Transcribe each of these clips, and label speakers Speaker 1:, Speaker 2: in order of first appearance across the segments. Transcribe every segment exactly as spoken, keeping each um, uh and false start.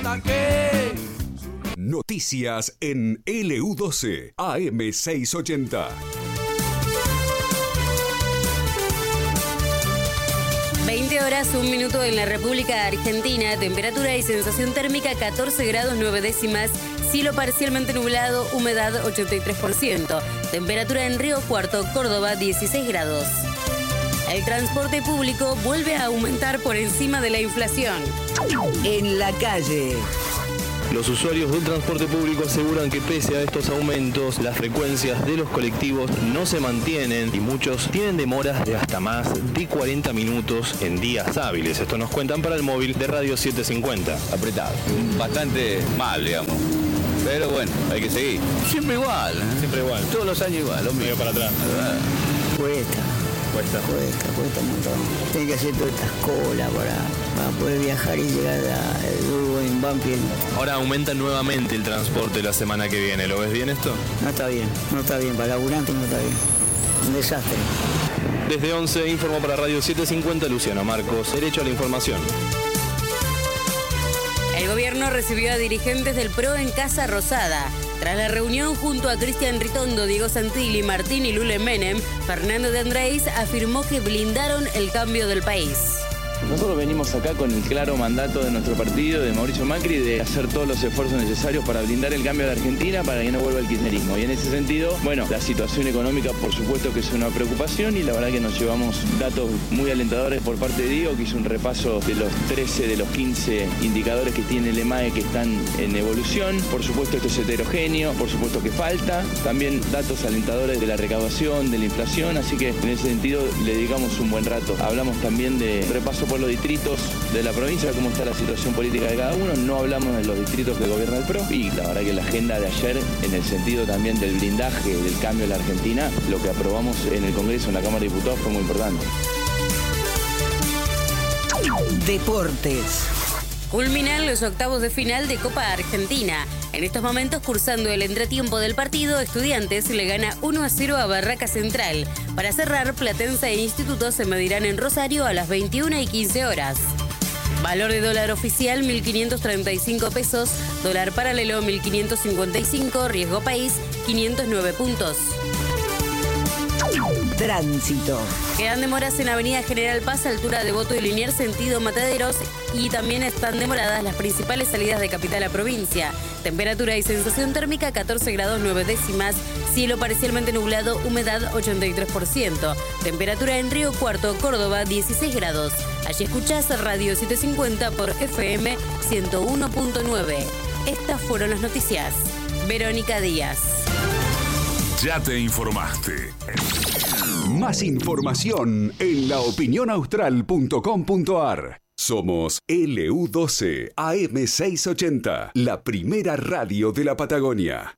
Speaker 1: Noticias en L U doce A M seiscientos ochenta.
Speaker 2: veinte horas, un minuto en la República Argentina. Temperatura y sensación térmica catorce grados nueve décimas. Cielo parcialmente nublado, humedad ochenta y tres por ciento. Temperatura en Río Cuarto, Córdoba, dieciséis grados. El transporte público vuelve a aumentar por encima de la inflación.
Speaker 3: En la calle.
Speaker 4: Los usuarios del transporte público aseguran que pese a estos aumentos, las frecuencias de los colectivos no se mantienen y muchos tienen demoras de hasta más de cuarenta minutos en días hábiles. Esto nos cuentan para el móvil de Radio setecientos cincuenta.
Speaker 5: Apretado, bastante mal, digamos. Pero bueno, hay que seguir. Siempre igual. ¿eh?
Speaker 4: Siempre igual.
Speaker 5: Todos los años igual, lo mismo.
Speaker 4: para atrás.
Speaker 6: Cuesta.
Speaker 4: Cuesta.
Speaker 6: Cuesta, cuesta un montón. Tiene que hacer todas estas colas para, para poder viajar y llegar a Lugo en Banfield.
Speaker 4: Ahora aumenta nuevamente el transporte la semana que viene. ¿Lo ves bien esto?
Speaker 6: No está bien, no está bien. Para laburantes no está bien. Un desastre.
Speaker 4: Desde once informó para Radio setecientos cincuenta Luciano Marcos. Derecho a la información.
Speaker 2: El gobierno recibió a dirigentes del P R O en Casa Rosada. Tras la reunión junto a Cristian Ritondo, Diego Santilli, Martín y Lule Menem, Fernando de Andrés afirmó que blindaron el cambio del país.
Speaker 7: Nosotros venimos acá con el claro mandato de nuestro partido, de Mauricio Macri, de hacer todos los esfuerzos necesarios para blindar el cambio de la Argentina, para que no vuelva el kirchnerismo. Y en ese sentido, bueno, la situación económica por supuesto que es una preocupación y la verdad que nos llevamos datos muy alentadores por parte de Diego, que hizo un repaso de los trece de los quince indicadores que tiene el E M A E que están en evolución. Por supuesto esto es heterogéneo, por supuesto que falta. También datos alentadores de la recaudación, de la inflación, así que en ese sentido le dedicamos un buen rato. Hablamos también de repaso por los distritos de la provincia, cómo está la situación política de cada uno. No hablamos de los distritos que gobierna el P R O y la verdad que la agenda de ayer, en el sentido también del blindaje, del cambio de la Argentina, lo que aprobamos en el Congreso, en la Cámara de Diputados, fue muy importante.
Speaker 3: Deportes.
Speaker 2: Culminan los octavos de final de Copa Argentina. En estos momentos, cursando el entretiempo del partido, Estudiantes le gana uno a cero a Barraca Central. Para cerrar, Platense e Instituto se medirán en Rosario a las veintiuna y quince horas. Valor de dólar oficial mil quinientos treinta y cinco pesos, dólar paralelo mil quinientos cincuenta y cinco, riesgo país quinientos nueve puntos.
Speaker 3: Tránsito.
Speaker 2: Quedan demoras en Avenida General Paz, altura de Voto y Liniers, sentido Mataderos, y también están demoradas las principales salidas de capital a provincia. Temperatura y sensación térmica catorce grados nueve décimas, cielo parcialmente nublado, humedad ochenta y tres por ciento. Temperatura en Río Cuarto, Córdoba, dieciséis grados. Allí escuchás Radio setecientos cincuenta por F M ciento uno punto nueve. Estas fueron las noticias. Verónica Díaz.
Speaker 1: Ya te informaste. Más información en la opinión austral punto com punto a r. Somos L U doce A M seiscientos ochenta, la primera radio de la Patagonia.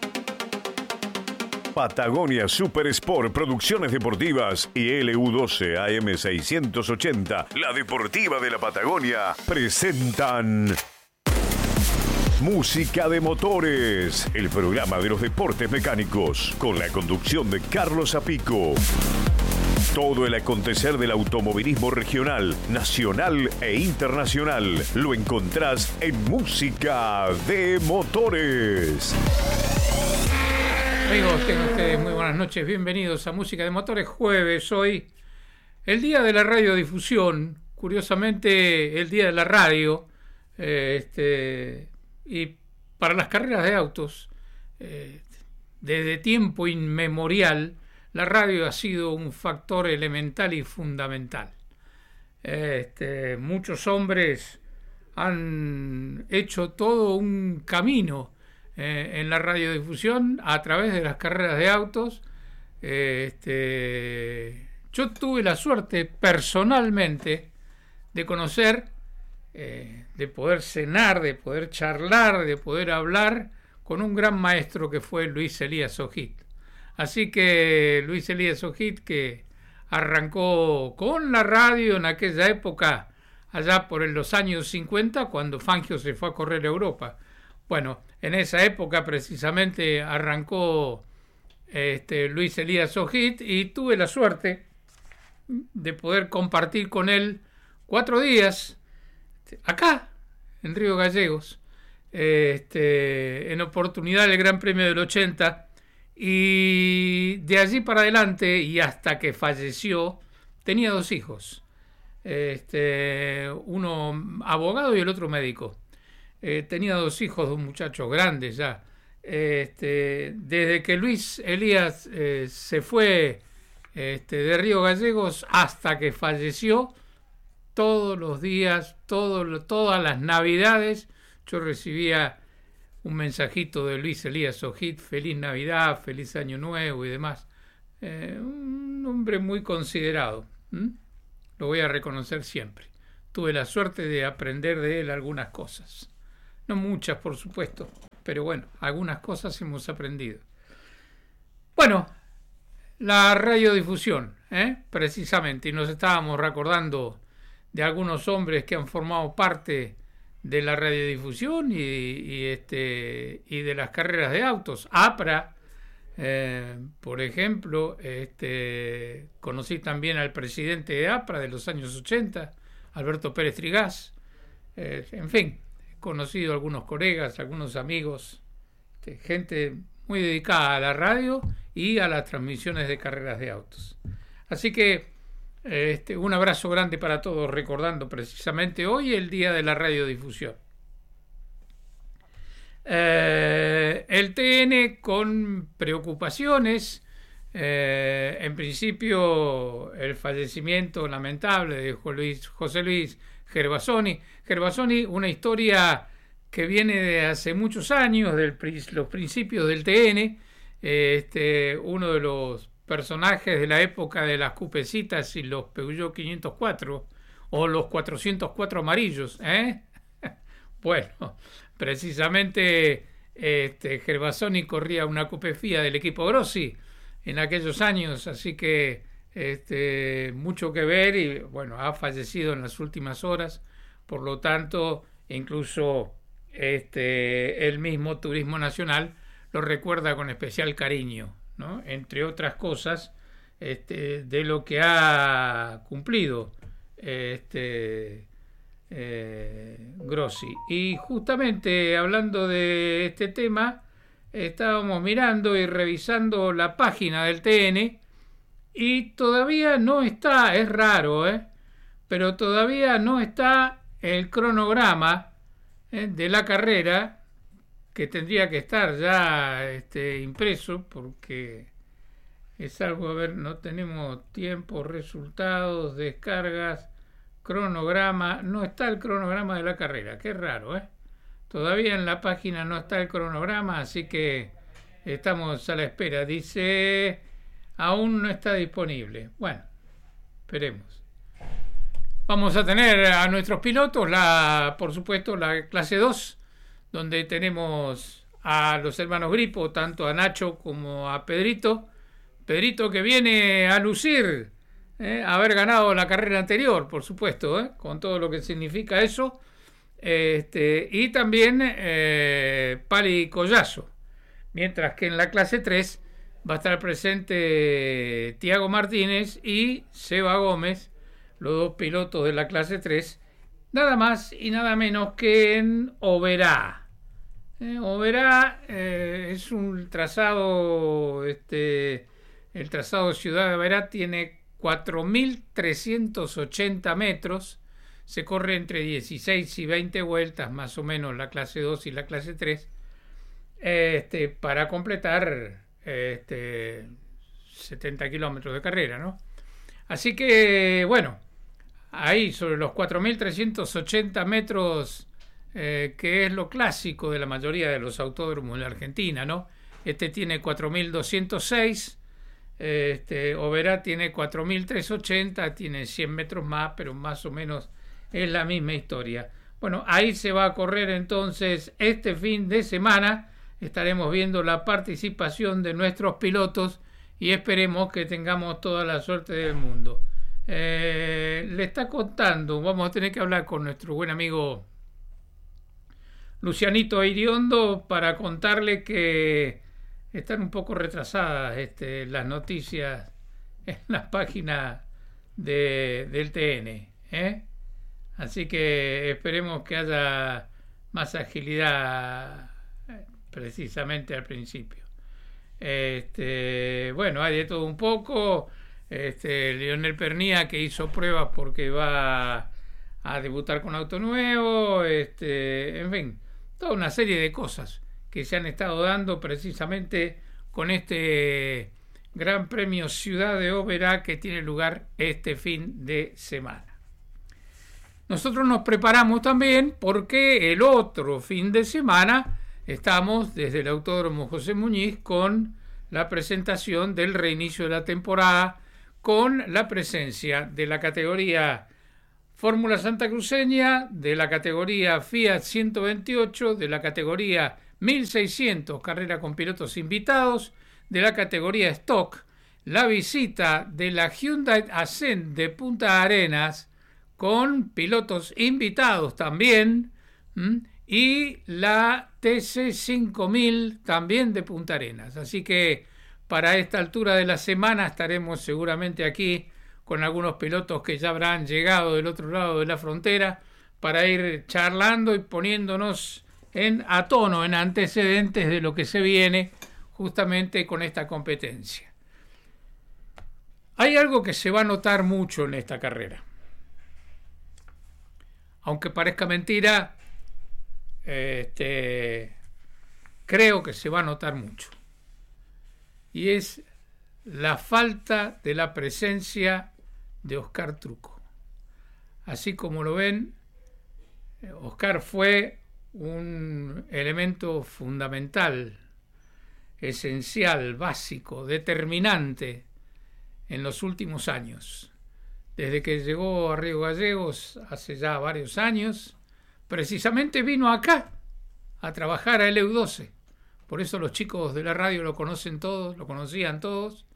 Speaker 1: Patagonia Super Sport Producciones Deportivas y L U doce A M seiscientos ochenta, la deportiva de la Patagonia, presentan Música de Motores, el programa de los deportes mecánicos, con la conducción de Carlos Apico. Todo el acontecer del automovilismo regional, nacional e internacional lo encontrás en Música de Motores.
Speaker 8: Amigos, tengan ustedes muy buenas noches, bienvenidos a Música de Motores. Jueves, hoy, el día de la radiodifusión, curiosamente el día de la radio, eh, este, y para las carreras de autos, eh, desde tiempo inmemorial, la radio ha sido un factor elemental y fundamental. Este, muchos hombres han hecho todo un camino eh, en la radiodifusión a través de las carreras de autos. Este, yo tuve la suerte personalmente de conocer, eh, de poder cenar, de poder charlar, de poder hablar con un gran maestro que fue Luis Elías Ojit. Así que Luis Elías Ojit, que arrancó con la radio en aquella época, allá por los años cincuenta, cuando Fangio se fue a correr a Europa. Bueno, en esa época precisamente arrancó este, Luis Elías Ojit y tuve la suerte de poder compartir con él cuatro días acá, en Río Gallegos, este, en oportunidad del Gran Premio del ochenta, y de allí para adelante y hasta que falleció tenía dos hijos, este, uno abogado y el otro médico. Eh, tenía dos hijos, dos muchachos grandes ya. Este, desde que Luis Elías eh, se fue este, de Río Gallegos hasta que falleció, todos los días, todo, todas las navidades, yo recibía un mensajito de Luis Elías Ojit: feliz Navidad, feliz Año Nuevo y demás. Eh, un hombre muy considerado, ¿Mm? Lo voy a reconocer siempre. Tuve la suerte de aprender de él algunas cosas. No muchas, por supuesto, pero bueno, algunas cosas hemos aprendido. Bueno, la radiodifusión, ¿eh? precisamente, y nos estábamos recordando de algunos hombres que han formado parte de la radiodifusión y, y, este, y de las carreras de autos. APRA, eh, por ejemplo, este, conocí también al presidente de APRA de los años ochenta, Alberto Pérez Trigás. Eh, en fin, he conocido algunos colegas, algunos amigos, este, gente muy dedicada a la radio y a las transmisiones de carreras de autos. Así que este, un abrazo grande para todos, recordando precisamente hoy el Día de la Radiodifusión. Eh, el T N con preocupaciones, eh, en principio el fallecimiento lamentable de Luis, José Luis Gervasoni. Gervasoni, una historia que viene de hace muchos años, de los principios del T N, este, uno de los personajes de la época de las cupecitas y los Peugeot quinientos cuatro o los cuatrocientos cuatro amarillos, ¿eh? Bueno, precisamente este, Gervasoni corría una Coupe F I A del equipo Grossi en aquellos años, así que este, mucho que ver, y bueno, ha fallecido en las últimas horas, por lo tanto, incluso este, el mismo Turismo Nacional lo recuerda con especial cariño, ¿no? Entre otras cosas, este, de lo que ha cumplido este, eh, Grossi. Y justamente hablando de este tema, estábamos mirando y revisando la página del T N y todavía no está, es raro, ¿eh? pero todavía no está el cronograma ¿eh? de la carrera, que tendría que estar ya este, impreso, porque es algo, a ver, no tenemos tiempo, resultados, descargas, cronograma, no está el cronograma de la carrera, qué raro, ¿eh? Todavía en la página no está el cronograma, así que estamos a la espera. Dice, aún no está disponible. Bueno, esperemos. Vamos a tener a nuestros pilotos, la, por supuesto, la clase dos, donde tenemos a los hermanos Gripo, tanto a Nacho como a Pedrito. Pedrito que viene a lucir, ¿eh? haber ganado la carrera anterior, por supuesto, ¿eh? con todo lo que significa eso. Este, y también eh, Pali Collazo. Mientras que en la clase tres va a estar presente Tiago Martínez y Seba Gómez, los dos pilotos de la clase tres, nada más y nada menos que en Oberá. Eh, Oberá eh, es un trazado, este, el trazado Ciudad de Oberá tiene cuatro mil trescientos ochenta metros, se corre entre dieciséis y veinte vueltas, más o menos la clase dos y la clase tres, este, para completar este, setenta kilómetros de carrera, ¿no? Así que, bueno, ahí sobre los cuatro mil trescientos ochenta metros, eh, que es lo clásico de la mayoría de los autódromos en la Argentina, ¿no? Este tiene cuatro mil doscientos seis, este, Oberá tiene cuatro mil trescientos ochenta, tiene cien metros más, pero más o menos es la misma historia. Bueno, ahí se va a correr entonces este fin de semana. Estaremos viendo la participación de nuestros pilotos y esperemos que tengamos toda la suerte del mundo. Eh, le está contando, vamos a tener que hablar con nuestro buen amigo Lucianito Iriondo para contarle que están un poco retrasadas este, las noticias en la página de, del T N, ¿eh? Así que esperemos que haya más agilidad precisamente al principio. Este, bueno, hay de todo un poco. Este, Lionel Pernía, que hizo pruebas porque va a debutar con auto nuevo, este, en fin, toda una serie de cosas que se han estado dando precisamente con este Gran Premio Ciudad de Oberá que tiene lugar este fin de semana. Nosotros nos preparamos también porque el otro fin de semana estamos desde el Autódromo José Muñiz con la presentación del reinicio de la temporada, con la presencia de la categoría Fórmula Santacruceña, de la categoría Fiat ciento veintiocho, de la categoría mil seiscientos, carrera con pilotos invitados, de la categoría Stock, la visita de la Hyundai Accent de Punta Arenas, con pilotos invitados también, ¿m? y la T C cinco mil también de Punta Arenas. Así que para esta altura de la semana estaremos seguramente aquí con algunos pilotos que ya habrán llegado del otro lado de la frontera para ir charlando y poniéndonos en a tono, en antecedentes de lo que se viene justamente con esta competencia. Hay algo que se va a notar mucho en esta carrera. Aunque parezca mentira, este, creo que se va a notar mucho. Y es la falta de la presencia de Oscar Trucco. Así como lo ven, Oscar fue un elemento fundamental, esencial, básico, determinante en los últimos años. Desde que llegó a Río Gallegos hace ya varios años, precisamente vino acá a trabajar a L U doce. Por eso los chicos de la radio lo conocen todos, lo conocían todos,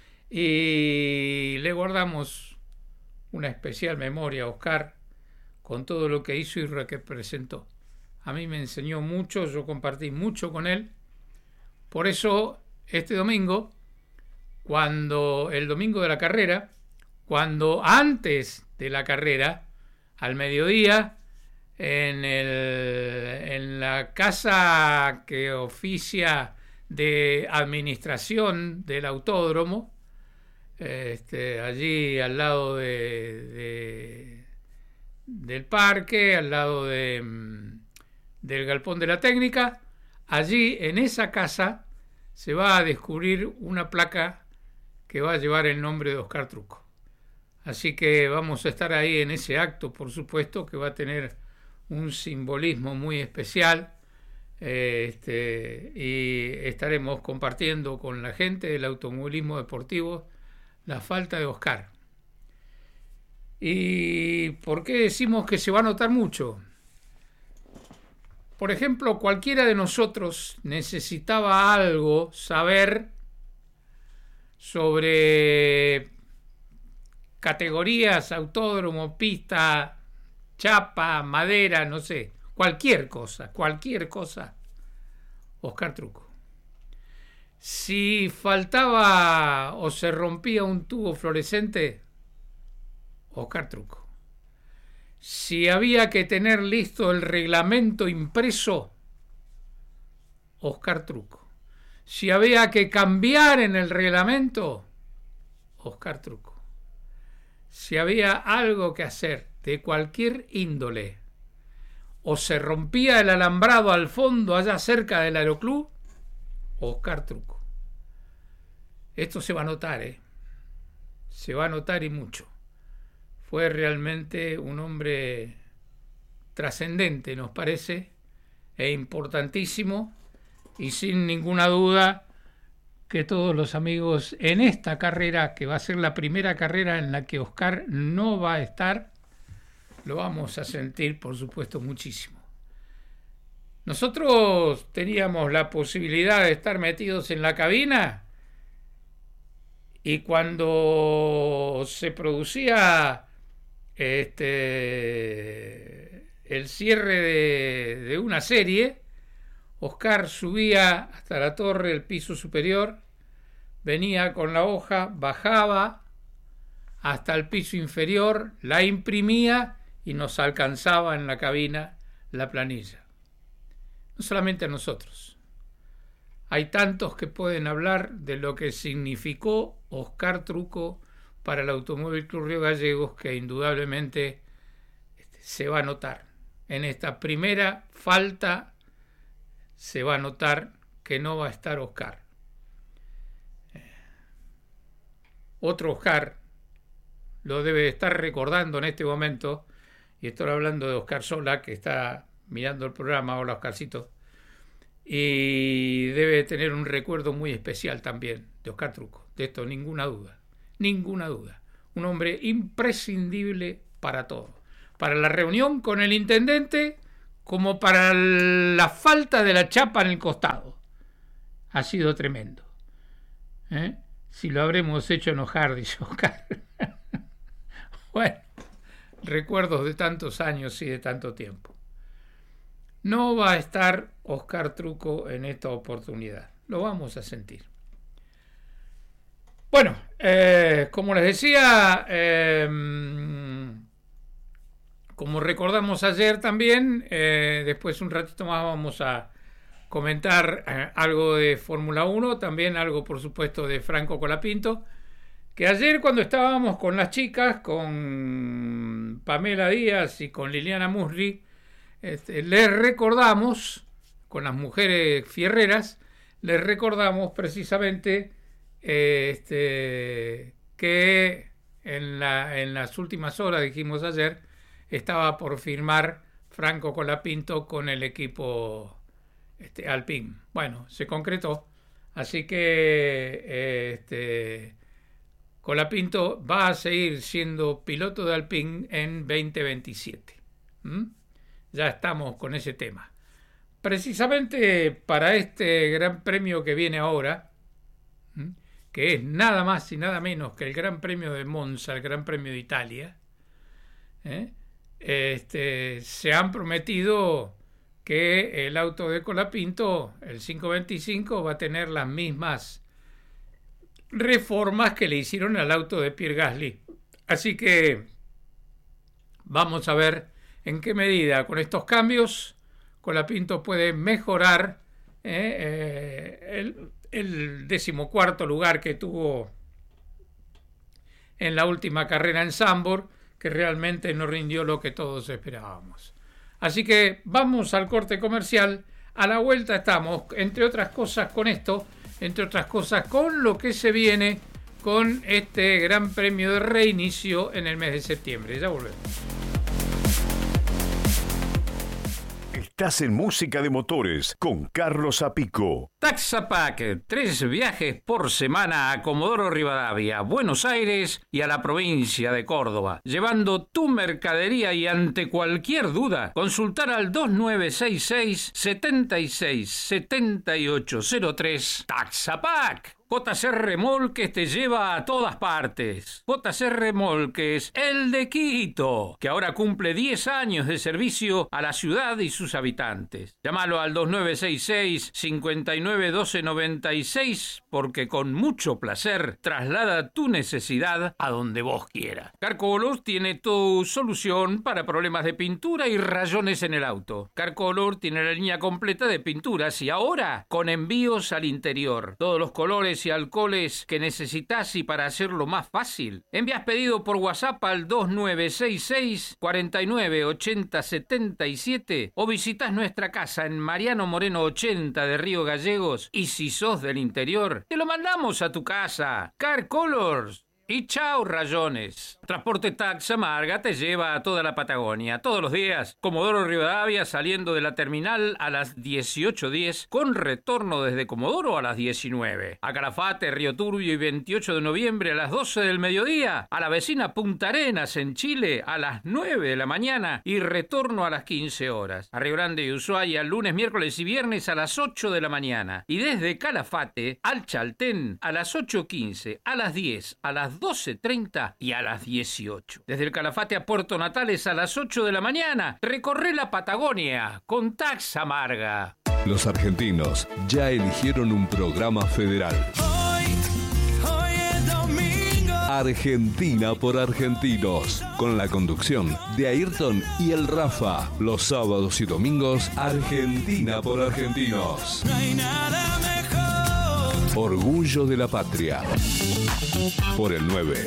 Speaker 8: y le guardamos una especial memoria a Oscar con todo lo que hizo y representó. A mí me enseñó mucho, yo compartí mucho con él. Por eso este domingo, cuando el domingo de la carrera, cuando antes de la carrera, al mediodía, en, el, en la casa que oficia de administración del autódromo, este, allí al lado de, de, del parque, al lado de, del galpón de la técnica, allí en esa casa se va a descubrir una placa que va a llevar el nombre de Oscar Trucco. Así que vamos a estar ahí en ese acto, por supuesto, que va a tener un simbolismo muy especial, eh, este, y estaremos compartiendo con la gente del automovilismo deportivo la falta de Oscar. ¿Y por qué decimos que se va a notar mucho? Por ejemplo, cualquiera de nosotros necesitaba algo, saber sobre categorías, autódromo, pista, chapa, madera, no sé, cualquier cosa, cualquier cosa, Oscar Trucco. Si faltaba o se rompía un tubo fluorescente, Oscar Trucco. Si había que tener listo el reglamento impreso, Oscar Trucco. Si había que cambiar en el reglamento, Oscar Trucco. Si había algo que hacer de cualquier índole, o se rompía el alambrado al fondo allá cerca del aeroclub, Oscar Trucco. Esto se va a notar, ¿eh? Se va a notar y mucho. Fue realmente un hombre trascendente, nos parece, e importantísimo, y sin ninguna duda que todos los amigos en esta carrera, que va a ser la primera carrera en la que Oscar no va a estar, lo vamos a sentir, por supuesto, muchísimo. Nosotros teníamos la posibilidad de estar metidos en la cabina y cuando se producía este, el cierre de, de una serie, Oscar subía hasta la torre, el piso superior, venía con la hoja, bajaba hasta el piso inferior, la imprimía y nos alcanzaba en la cabina la planilla. no solamente a nosotros. Hay tantos que pueden hablar de lo que significó Oscar Truco para el Automóvil Club Río Gallegos, que indudablemente se va a notar. En esta primera falta se va a notar que no va a estar Oscar. Otro Oscar lo debe estar recordando en este momento, y estoy hablando de Oscar Sola, que está mirando el programa. Hola, Oscarcito. Y debe tener un recuerdo muy especial también de Oscar Truco, de esto ninguna duda, ninguna duda. Un hombre imprescindible para todo, para la reunión con el intendente como para la falta de la chapa en el costado. Ha sido tremendo. ¿Eh? Si lo habremos hecho enojar, dice Oscar. Bueno, recuerdos de tantos años y de tanto tiempo. No va a estar Oscar Truco en esta oportunidad. Lo vamos a sentir. Bueno, eh, como les decía, eh, como recordamos ayer también, eh, después un ratito más vamos a comentar eh, algo de Fórmula uno, también algo, por supuesto, de Franco Colapinto, que ayer cuando estábamos con las chicas, con Pamela Díaz y con Liliana Musri, Este, les recordamos, con las mujeres fierreras, les recordamos precisamente eh, este, que en, la, en las últimas horas, dijimos ayer, estaba por firmar Franco Colapinto con el equipo este, Alpine. Bueno, se concretó, así que eh, este, Colapinto va a seguir siendo piloto de Alpine en veinte veintisiete. ¿Mm? Ya estamos con ese tema. Precisamente para este gran premio que viene ahora, que es nada más y nada menos que el Gran Premio de Monza, el Gran Premio de Italia, ¿eh? este, se han prometido que el auto de Colapinto, el quinientos veinticinco, va a tener las mismas reformas que le hicieron al auto de Pierre Gasly. Así que vamos a ver en qué medida con estos cambios Colapinto puede mejorar eh, eh, el, el decimocuarto lugar que tuvo en la última carrera en Zandvoort, que realmente no rindió lo que todos esperábamos. Así que vamos al corte comercial. A la vuelta estamos, entre otras cosas, con esto, entre otras cosas, con lo que se viene con este Gran Premio de reinicio en el mes de septiembre. Ya volvemos.
Speaker 1: Estás en Música de Motores con Carlos Apico.
Speaker 9: Taxapack, tres viajes por semana a Comodoro Rivadavia, Buenos Aires y a la provincia de Córdoba, llevando tu mercadería, y ante cualquier duda, consultar al dos nueve seis seis, siete seis siete ocho cero tres. Taxapack. J C Remolques te lleva a todas partes. J C Remolques, el de Quito, que ahora cumple diez años de servicio a la ciudad y sus habitantes. Llámalo al dos nueve seis seis, cinco nueve uno dos nueve seis, porque con mucho placer traslada tu necesidad a donde vos quieras. Carcolor tiene tu solución para problemas de pintura y rayones en el auto. Carcolor tiene la línea completa de pinturas y ahora con envíos al interior. Todos los colores y alcoholes que necesitas, y para hacerlo más fácil, envías pedido por WhatsApp al dos nueve seis seis, cuatro nueve ocho cero siete siete o visitas nuestra casa en Mariano Moreno ochenta de Río Gallegos, y si sos del interior, te lo mandamos a tu casa. Car Colors. Y chao, rayones. Transporte Taxa Marga te lleva a toda la Patagonia, todos los días. Comodoro Rivadavia, saliendo de la terminal a las dieciocho diez, con retorno desde Comodoro a las diecinueve. A Calafate, Río Turbio y veintiocho de noviembre a las doce del mediodía. A la vecina Punta Arenas en Chile a las nueve de la mañana y retorno a las quince horas. A Río Grande y Ushuaia, lunes, miércoles y viernes a las ocho de la mañana. Y desde Calafate al Chaltén a las ocho quince, a las diez, a las doce treinta y a las dieciocho. Desde el Calafate a Puerto Natales a las ocho de la mañana. Recorre la Patagonia con Taxa Marga.
Speaker 10: Los argentinos ya eligieron un programa federal.
Speaker 11: Hoy, hoy es domingo.
Speaker 10: Argentina por argentinos, con la conducción de Ayrton y el Rafa. Los sábados y domingos, Argentina por argentinos.
Speaker 11: No hay nada mejor.
Speaker 10: Orgullo de la patria. Por el nueve.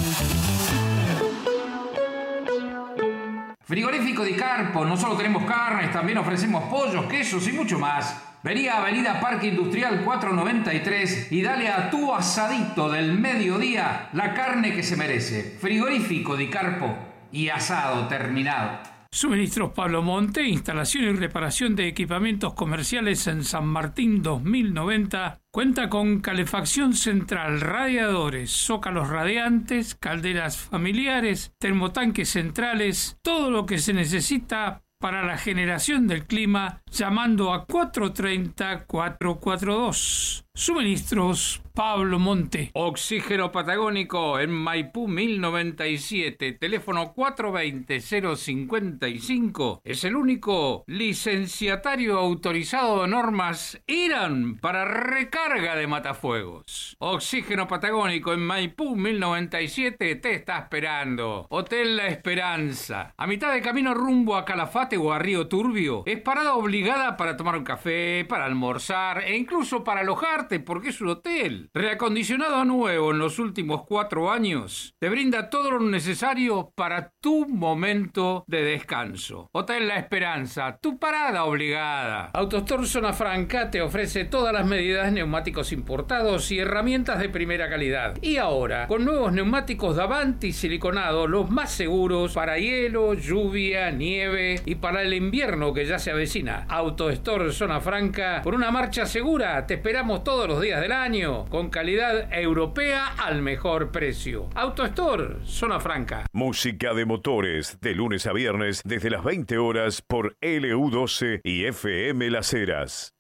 Speaker 9: Frigorífico Di Carpo, no solo tenemos carnes, también ofrecemos pollos, quesos y mucho más. Vení a Avenida Parque Industrial cuatrocientos noventa y tres y dale a tu asadito del mediodía la carne que se merece. Frigorífico Di Carpo y asado terminado.
Speaker 8: Suministros Pablo Monte, instalación y reparación de equipamientos comerciales en San Martín dos mil noventa. Cuenta con calefacción central, radiadores, zócalos radiantes, calderas familiares, termotanques centrales, todo lo que se necesita para la generación del clima, llamando a cuatro tres cero, cuatro cuatro dos. Suministros Pablo Monte.
Speaker 9: Oxígeno Patagónico en Maipú mil noventa y siete, teléfono cuatro dos cero, cero cinco cinco. Es el único licenciatario autorizado de normas IRAN para recarga de matafuegos. Oxígeno Patagónico en Maipú mil noventa y siete te está esperando. Hotel La Esperanza, a mitad de camino rumbo a Calafate o a Río Turbio. Es parada obligada para tomar un café, para almorzar e incluso para alojarte, porque es un hotel. Reacondicionado a nuevo en los últimos cuatro años, te brinda todo lo necesario para tu momento de descanso. Hotel La Esperanza, tu parada obligada. AutoStore Zona Franca te ofrece todas las medidas, neumáticos importados y herramientas de primera calidad. Y ahora, con nuevos neumáticos Davanti siliconados, los más seguros para hielo, lluvia, nieve y para el invierno que ya se avecina. AutoStore Zona Franca, por una marcha segura, te esperamos todos los días del año, con calidad europea al mejor precio. AutoStore Zona Franca.
Speaker 1: Música de motores, de lunes a viernes, desde las veinte horas por L U doce y F M Las Heras.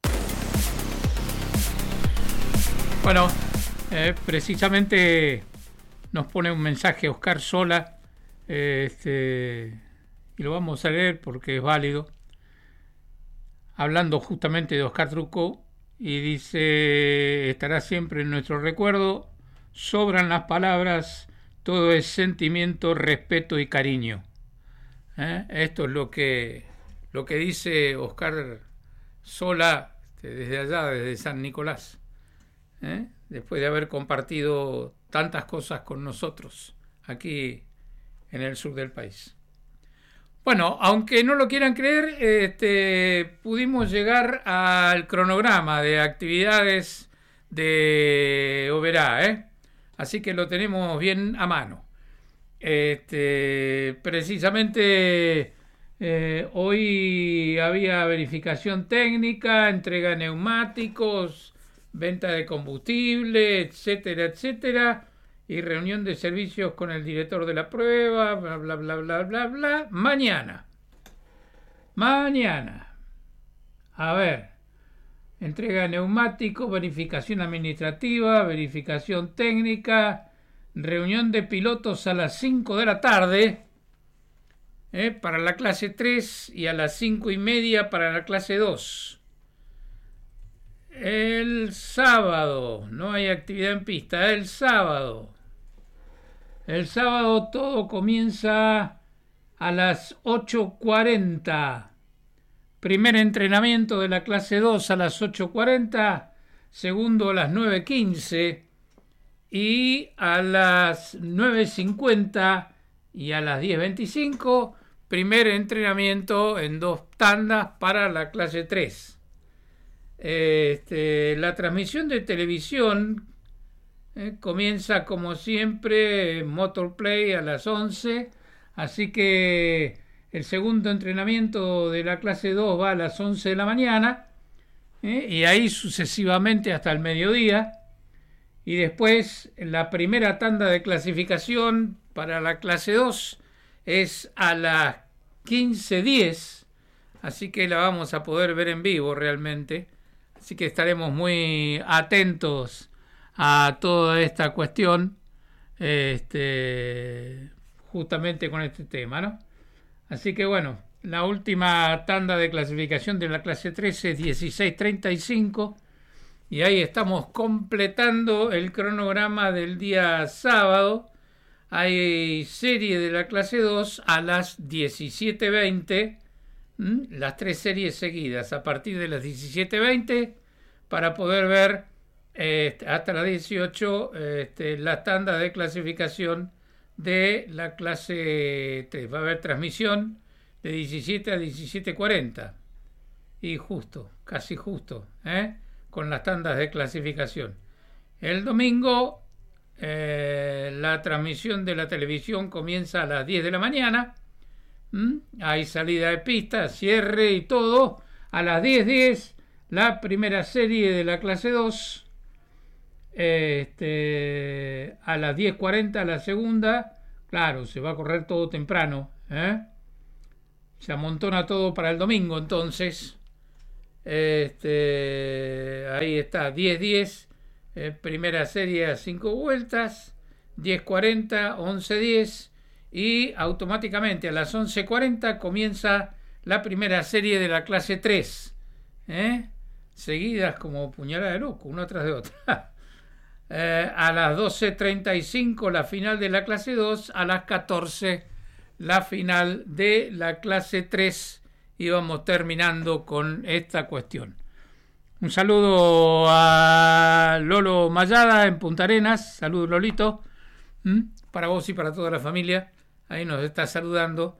Speaker 8: Bueno, eh, precisamente nos pone un mensaje Oscar Sola, eh, este, y lo vamos a leer porque es válido, hablando justamente de Oscar Trucó. Y dice, estará siempre en nuestro recuerdo, sobran las palabras, todo es sentimiento, respeto y cariño. ¿Eh? Esto es lo que, lo que dice Oscar Sola desde allá, desde San Nicolás, ¿eh? Después de haber compartido tantas cosas con nosotros aquí en el sur del país. Bueno, aunque no lo quieran creer, este, pudimos llegar al cronograma de actividades de Oberá, ¿eh? Así que lo tenemos bien a mano. Este, precisamente eh, hoy había verificación técnica, entrega de neumáticos, venta de combustible, etcétera, etcétera. Y reunión de servicios con el director de la prueba, bla, bla, bla, bla, bla, bla. Mañana. Mañana. A ver. Entrega de neumáticos, verificación administrativa, verificación técnica, reunión de pilotos a las cinco de la tarde eh, para la clase tres y a las cinco y media para la clase dos. El sábado, no hay actividad en pista, el sábado. El sábado todo comienza a las ocho cuarenta. Primer entrenamiento de la clase dos a las ocho cuarenta, segundo a las nueve quince y a las nueve cincuenta y a las diez veinticinco, primer entrenamiento en dos tandas para la clase tres. Este, la transmisión de televisión eh, comienza como siempre Motorplay a las once, así que el segundo entrenamiento de la clase dos va a las once de la mañana eh, y ahí sucesivamente hasta el mediodía, y después la primera tanda de clasificación para la clase dos es a las quince diez, así que la vamos a poder ver en vivo realmente. Así que estaremos muy atentos a toda esta cuestión, este, justamente con este tema, ¿no? Así que bueno, la última tanda de clasificación de la clase trece es dieciséis treinta y cinco y ahí estamos completando el cronograma del día sábado, hay serie de la clase dos a las diecisiete veinte, ¿m? Las tres series seguidas a partir de las diecisiete veinte para poder ver eh, hasta las dieciocho este, las tandas de clasificación de la clase tres. Va a haber transmisión de diecisiete a diecisiete cuarenta y justo, casi justo, ¿eh? Con las tandas de clasificación. El domingo eh, la transmisión de la televisión comienza a las diez de la mañana. ¿Mm? Hay salida de pista, cierre y todo. A las diez diez la primera serie de la clase dos. Este, a las diez cuarenta la segunda. Claro, se va a correr todo temprano, ¿eh? Se amontona todo para el domingo, entonces. Este, ahí está, diez diez, eh, primera serie a cinco vueltas, diez cuarenta, once diez, y automáticamente a las once cuarenta comienza la primera serie de la clase tres, ¿eh? Seguidas como puñalada de loco, una tras de otra. eh, a las doce treinta y cinco la final de la clase dos, a las catorce la final de la clase tres. Y vamos terminando con esta cuestión. Un saludo a Lolo Mayada en Punta Arenas. Saludos, Lolito. ¿Mm? Para vos y para toda la familia. Ahí nos está saludando.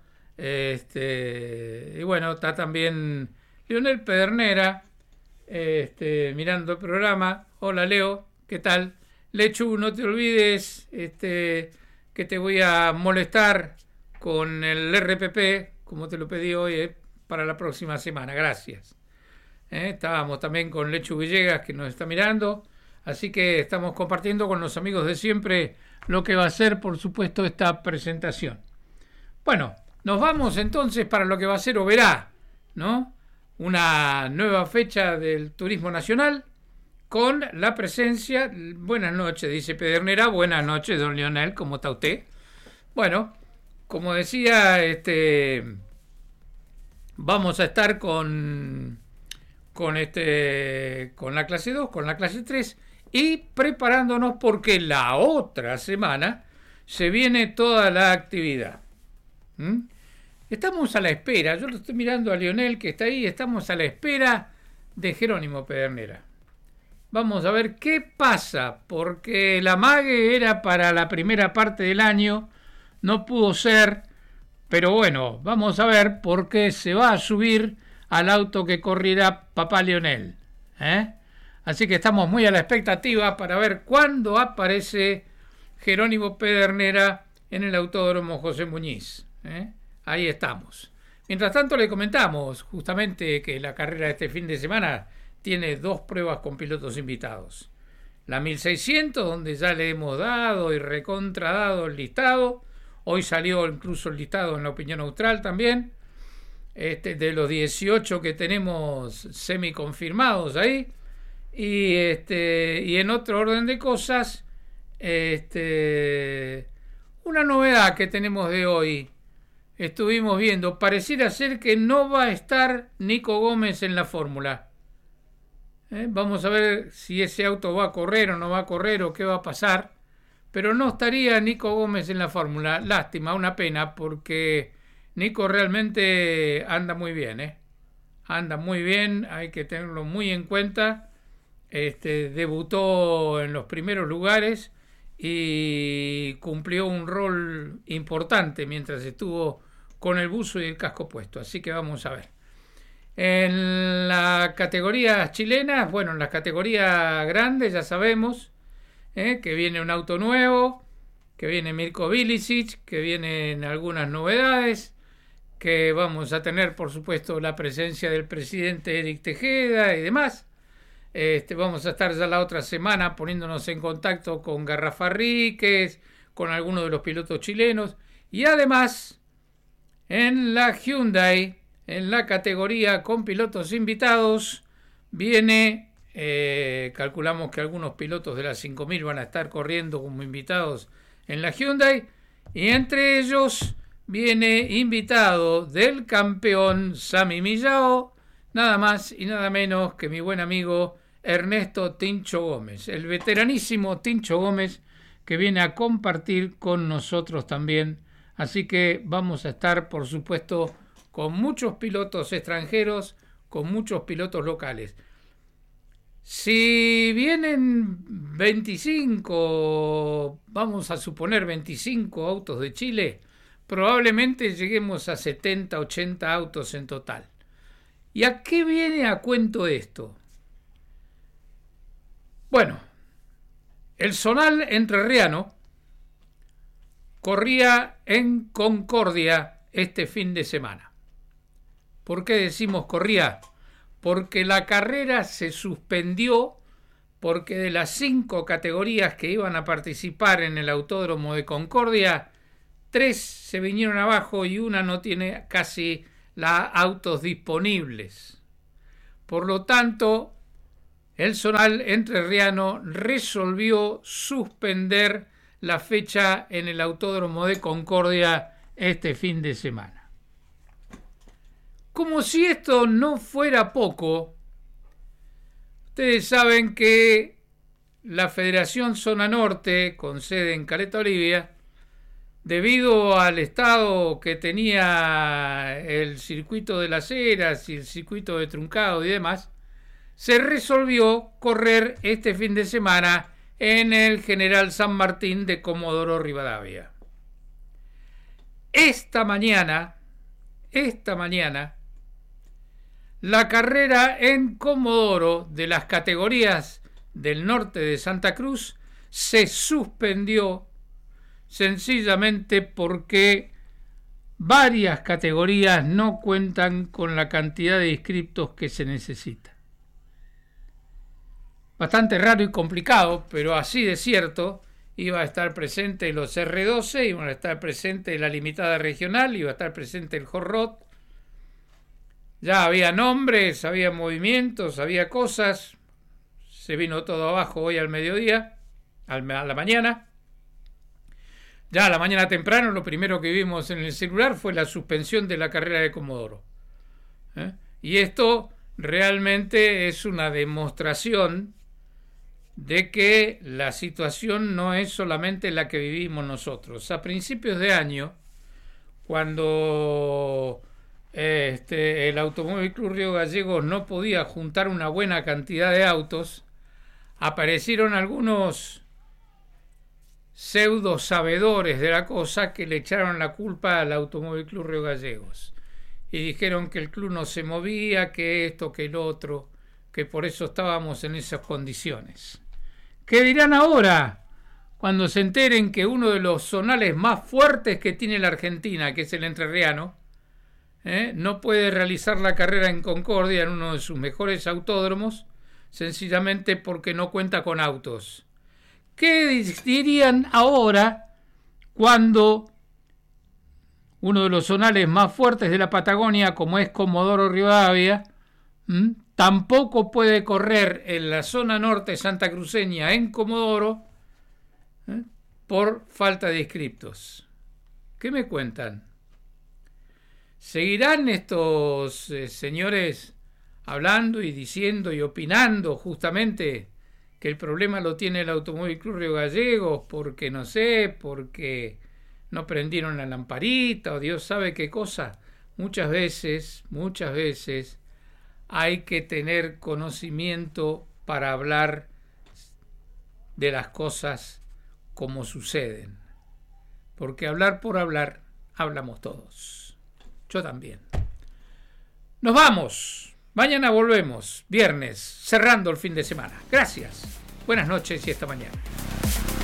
Speaker 8: Este, y bueno, está también Leonel Pedernera este, mirando el programa. Hola, Leo. ¿Qué tal? Lechu, no te olvides este, que te voy a molestar con el R P P, como te lo pedí hoy, eh, para la próxima semana. Gracias. ¿Eh? Estábamos también con Lechu Villegas, que nos está mirando, así que estamos compartiendo con los amigos de siempre lo que va a ser, por supuesto, esta presentación. Bueno, nos vamos entonces para lo que va a ser Oberá, ¿no? Una nueva fecha del turismo nacional con la presencia. Buenas noches, dice Pedernera. Buenas noches, don Leonel, ¿cómo está usted? Bueno, como decía, este... vamos a estar con, con, este, con la clase dos, con la clase tres y preparándonos porque la otra semana se viene toda la actividad. ¿Mm? Estamos a la espera, yo lo estoy mirando a Lionel que está ahí, estamos a la espera de Jerónimo Pedernera. Vamos a ver qué pasa, porque la Mague era para la primera parte del año, no pudo ser. Pero bueno, vamos a ver por qué se va a subir al auto que correrá papá Lionel, ¿eh? Así que estamos muy a la expectativa para ver cuándo aparece Jerónimo Pedernera en el Autódromo José Muñiz, ¿eh? Ahí estamos. Mientras tanto le comentamos justamente que la carrera de este fin de semana tiene dos pruebas con pilotos invitados. La mil seiscientos, donde ya le hemos dado y recontradado el listado. Hoy salió incluso el listado en la Opinión Austral también, este, de los dieciocho que tenemos semi-confirmados ahí. Y, este, y en otro orden de cosas, este, una novedad que tenemos de hoy. Estuvimos viendo, pareciera ser que no va a estar Nico Gómez en la fórmula. ¿Eh? Vamos a ver si ese auto va a correr o no va a correr o qué va a pasar. Pero no estaría Nico Gómez en la fórmula. Lástima, una pena, porque Nico realmente anda muy bien, ¿eh? Anda muy bien, hay que tenerlo muy en cuenta. Este, debutó en los primeros lugares y cumplió un rol importante mientras estuvo con el buzo y el casco puesto. Así que vamos a ver. En las categorías chilenas, bueno, en las categorías grandes ya sabemos, ¿Eh? que viene un auto nuevo, que viene Mirko Bilicic, que vienen algunas novedades, que vamos a tener, por supuesto, la presencia del presidente Eric Tejeda y demás. Este, vamos a estar ya la otra semana poniéndonos en contacto con Garrafarríquez, con algunos de los pilotos chilenos, y además, en la Hyundai, en la categoría con pilotos invitados, viene... Eh, calculamos que algunos pilotos de las cinco mil van a estar corriendo como invitados en la Hyundai, y entre ellos viene invitado del campeón Sami Millao, nada más y nada menos que mi buen amigo Ernesto Tincho Gómez, el veteranísimo Tincho Gómez, que viene a compartir con nosotros también. Así que vamos a estar, por supuesto, con muchos pilotos extranjeros, con muchos pilotos locales. Si vienen veinticinco, vamos a suponer veinticinco autos de Chile, probablemente lleguemos a setenta, ochenta autos en total. ¿Y a qué viene a cuento esto? Bueno, el zonal entrerriano corría en Concordia este fin de semana. ¿Por qué decimos corría? Porque la carrera se suspendió porque de las cinco categorías que iban a participar en el Autódromo de Concordia, tres se vinieron abajo y una no tiene casi la autos disponibles. Por lo tanto, el zonal entrerriano resolvió suspender la fecha en el Autódromo de Concordia este fin de semana. Como si esto no fuera poco, ustedes saben que la Federación Zona Norte, con sede en Caleta Olivia, debido al estado que tenía el circuito de las Heras y el circuito de Truncado y demás, se resolvió correr este fin de semana en el General San Martín de Comodoro Rivadavia. Esta mañana, esta mañana, la carrera en Comodoro de las categorías del norte de Santa Cruz se suspendió sencillamente porque varias categorías no cuentan con la cantidad de inscriptos que se necesita. Bastante raro y complicado, pero así de cierto. Iba a estar presente los erre doce, iba a estar presente la limitada regional, iba a estar presente el Hot Rod. Ya había nombres, había movimientos, había cosas. Se vino todo abajo hoy al mediodía, a la mañana. Ya a la mañana temprano lo primero que vimos en el celular fue la suspensión de la carrera de Comodoro. ¿Eh? Y esto realmente es una demostración de que la situación no es solamente la que vivimos nosotros. A principios de año, cuando este, el Automóvil Club Río Gallegos no podía juntar una buena cantidad de autos, aparecieron algunos pseudo sabedores de la cosa que le echaron la culpa al Automóvil Club Río Gallegos y dijeron que el club no se movía, que esto, que el otro, que por eso estábamos en esas condiciones. ¿Qué dirán ahora cuando se enteren que uno de los zonales más fuertes que tiene la Argentina, que es el entrerriano, ¿eh? no puede realizar la carrera en Concordia, en uno de sus mejores autódromos, sencillamente porque no cuenta con autos? ¿Qué dirían ahora cuando uno de los zonales más fuertes de la Patagonia, como es Comodoro Rivadavia, ¿m? tampoco puede correr en la zona norte santacruceña en Comodoro ¿eh? por falta de inscriptos? ¿Qué me cuentan? ¿Seguirán estos eh, señores hablando y diciendo y opinando justamente que el problema lo tiene el Automóvil Club Río Gallegos porque no sé, porque no prendieron la lamparita o Dios sabe qué cosa? Muchas veces, muchas veces hay que tener conocimiento para hablar de las cosas como suceden. Porque hablar por hablar, hablamos todos. Yo también. Nos vamos. Mañana volvemos. Viernes, cerrando el fin de semana. Gracias. Buenas noches y hasta mañana.